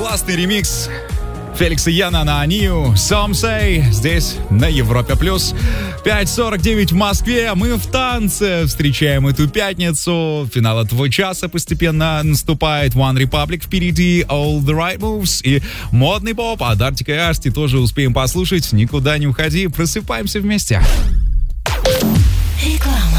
Классный ремикс Феликса Яна на Анию, Some Say, здесь на Европе+. 5:49 в Москве, мы в танце, встречаем эту пятницу, финал этого часа постепенно наступает, One Republic впереди, All the Right Moves и модный поп от Arctic и Asti тоже успеем послушать, никуда не уходи, просыпаемся вместе. Реклама.